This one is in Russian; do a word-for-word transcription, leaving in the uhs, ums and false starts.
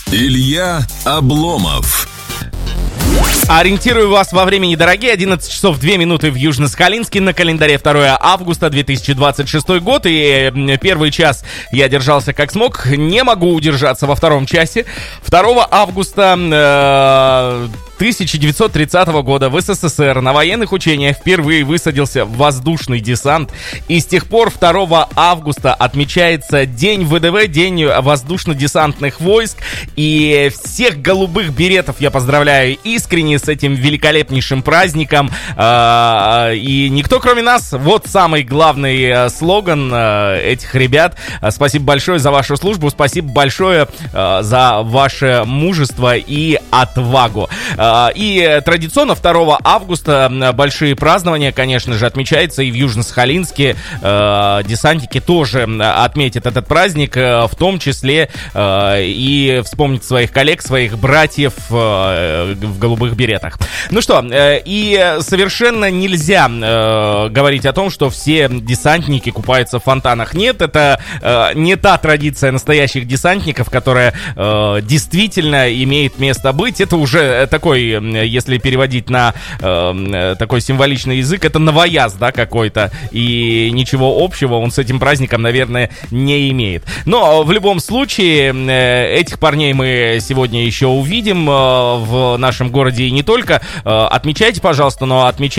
Илья Обломов. Ориентирую вас во времени, дорогие. одиннадцать часов две минуты в Южно-Сахалинске. На календаре второе августа две тысячи двадцать шестой год. И первый час я держался как смог. Не могу удержаться во втором часе. второго августа э, тысяча девятьсот тридцатого года в СССР на военных учениях впервые высадился воздушный десант. И с тех пор второго августа отмечается День ВДВ, День воздушно-десантных войск. И всех голубых беретов я поздравляю искренне с этим великолепнейшим праздником. И никто, кроме нас. Вот самый главный слоган этих ребят. Спасибо большое за вашу службу. Спасибо большое за ваше мужество и отвагу. И традиционно второго августа большие празднования, конечно же, отмечаются и в Южно-Сахалинске. Десантники тоже отметят этот праздник, в том числе и вспомнить своих коллег, своих братьев в голубых беретах. Ну что, и совершенно нельзя говорить о том, что все десантники купаются в фонтанах. Нет, это не та традиция настоящих десантников, которая действительно имеет место быть. Это уже такой, если переводить на э, такой символичный язык, это новояз, да, какой-то, и ничего общего он с этим праздником, наверное, не имеет. Но в любом случае, э, этих парней мы сегодня еще увидим э, в нашем городе и не только. Э, отмечайте, пожалуйста, но отмечайте